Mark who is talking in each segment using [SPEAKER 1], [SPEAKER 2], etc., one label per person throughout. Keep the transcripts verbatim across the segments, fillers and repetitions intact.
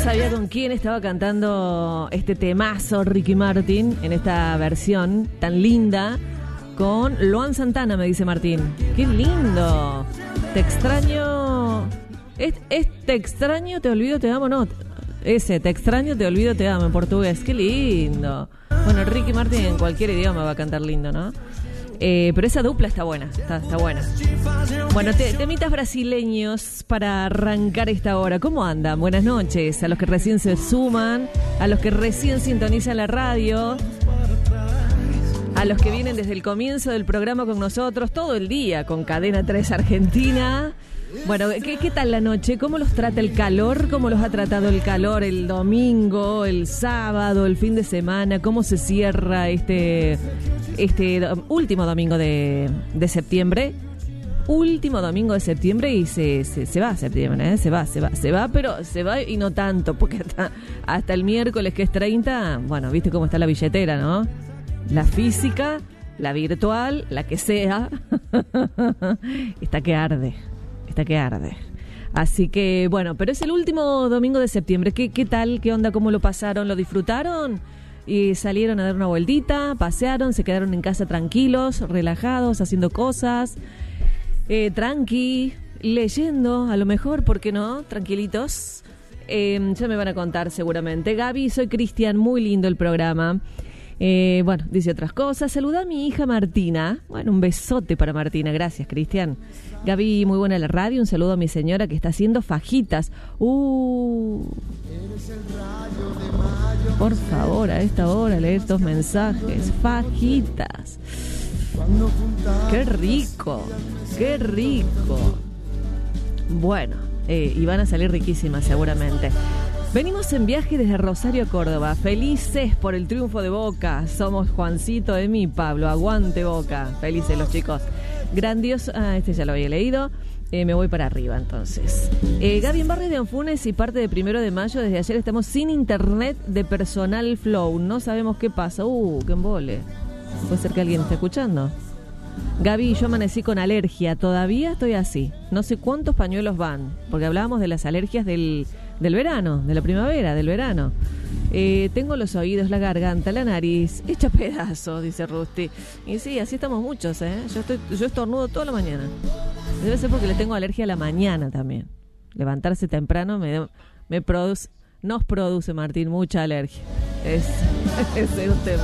[SPEAKER 1] sabía con quién estaba cantando este temazo Ricky Martin en esta versión tan linda con Luan Santana, me dice Martín. ¡Qué lindo! Te extraño... Es, es te extraño, te olvido, te amo, no. Ese, te extraño, te olvido, te amo en portugués. ¡Qué lindo! Bueno, Ricky Martin en cualquier idioma va a cantar lindo, ¿no? Eh, pero esa dupla está buena, está, está buena. Bueno, te, temitas brasileños para arrancar esta hora. ¿Cómo andan? Buenas noches a los que recién se suman, a los que recién sintonizan la radio, a los que vienen desde el comienzo del programa con nosotros, todo el día con Cadena tres Argentina. Bueno, ¿qué, ¿qué tal la noche? ¿Cómo los trata el calor? ¿Cómo los ha tratado el calor el domingo, el sábado, el fin de semana? ¿Cómo se cierra este, este do, último domingo de, de septiembre? Último domingo de septiembre y se, se, se va a septiembre, ¿eh? Se va, se va, se va, pero se va y no tanto, porque hasta, hasta el miércoles que es treinta, bueno, viste cómo está la billetera, ¿no? La física, la virtual, la que sea, está que arde. Está que arde. Así que, bueno, pero es el último domingo de septiembre. ¿Qué, qué tal? ¿Qué onda? ¿Cómo lo pasaron? ¿Lo disfrutaron? ¿Y salieron a dar una vueltita? ¿Pasearon? ¿Se quedaron en casa tranquilos, relajados, haciendo cosas? Eh, tranqui, leyendo, a lo mejor, ¿por qué no? Tranquilitos. Eh, ya me van a contar seguramente. Gaby, soy Cristian, muy lindo el programa. Eh, bueno, dice otras cosas. Saluda a mi hija Martina. Bueno, un besote para Martina. Gracias, Cristian. Gaby, muy buena la radio. Un saludo a mi señora que está haciendo fajitas. Uh. Por favor, a esta hora leer estos mensajes. Fajitas. Qué rico. Qué rico. Bueno, eh, y van a salir riquísimas seguramente. Venimos en viaje desde Rosario a Córdoba, felices por el triunfo de Boca. Somos Juancito, Emi y Pablo. Aguante Boca. Felices los chicos. Grandioso. Ah, este ya lo había leído. Eh, me voy para arriba entonces. Eh, Gaby, en Barrio de Anfunes y parte de Primero de Mayo, desde ayer estamos sin internet de personal Flow. No sabemos qué pasa. Uh, qué embole. Puede ser que alguien esté escuchando. Gaby, yo amanecí con alergia. Todavía estoy así. No sé cuántos pañuelos van. Porque hablábamos de las alergias del... Del verano, de la primavera, del verano. Eh, tengo los oídos, la garganta, la nariz hecha pedazos, dice Rusty. Y sí, así estamos muchos, ¿eh? Yo estoy, yo estornudo toda la mañana. Debe ser porque le tengo alergia a la mañana también. Levantarse temprano me, me produce, nos produce, Martín, mucha alergia. Es, ese es un tema.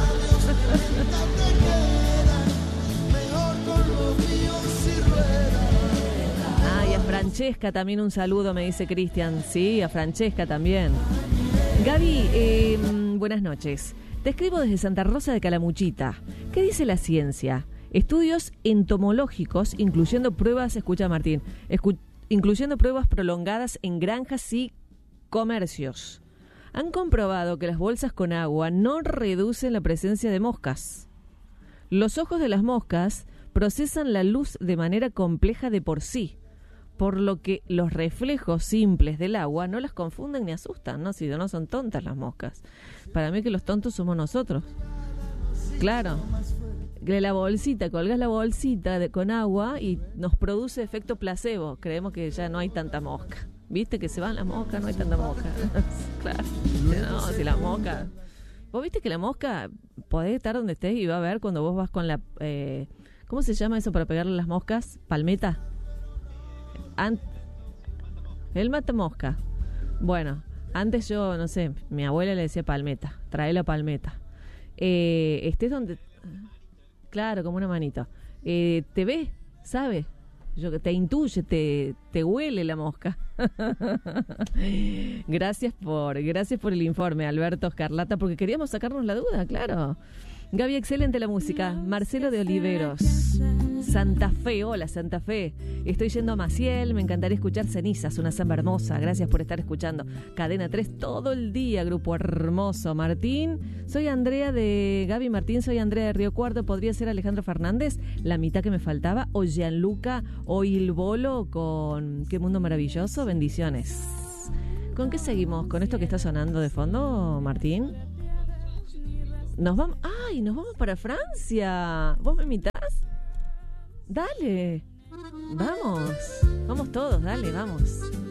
[SPEAKER 1] Francesca también un saludo, me dice Cristian. Sí, a Francesca también. Gaby, eh, buenas noches. Te escribo desde Santa Rosa de Calamuchita. ¿Qué dice la ciencia? Estudios entomológicos, incluyendo pruebas, escucha Martín, escu- incluyendo pruebas prolongadas en granjas y comercios, han comprobado que las bolsas con agua no reducen la presencia de moscas. Los ojos de las moscas procesan la luz de manera compleja de por sí, por lo que los reflejos simples del agua no las confunden ni asustan, ¿no? Si no son tontas las moscas. Para mí que los tontos somos nosotros. Claro. De la bolsita, colgas la bolsita de, con agua y nos produce efecto placebo. Creemos que ya no hay tanta mosca. ¿Viste que se van las moscas? No hay tanta mosca. Claro. No, si la mosca... ¿Vos viste que la mosca podés estar donde estés y va a ver cuando vos vas con la... Eh, ¿cómo se llama eso para pegarle a las moscas? ¿Palmeta? Ant- el mata mosca. Bueno, antes yo, no sé, mi abuela le decía palmeta. Trae la palmeta. Eh, estés donde... Claro, como una manito. Eh, te ve, sabe. Yo, te intuye, te, te huele la mosca. Gracias por, gracias por el informe, Alberto Escarlata, porque queríamos sacarnos la duda, claro. Gaby, excelente la música. Marcelo de Oliveros, Santa Fe, hola Santa Fe. Estoy yendo a Maciel, me encantaría escuchar Cenizas, una samba hermosa. Gracias por estar escuchando Cadena tres todo el día, grupo hermoso. Martín, soy Andrea de... Gaby, Martín, soy Andrea de Río Cuarto. ¿Podría ser Alejandro Fernández, la mitad que me faltaba? O Gianluca o Il Bolo con Qué Mundo Maravilloso. Bendiciones. ¿Con qué seguimos? ¿Con esto que está sonando de fondo, Martín? Nos vamos... ¡Ay! Nos vamos para Francia. ¿Vos me invitás? Dale. Vamos. Vamos todos, dale, vamos.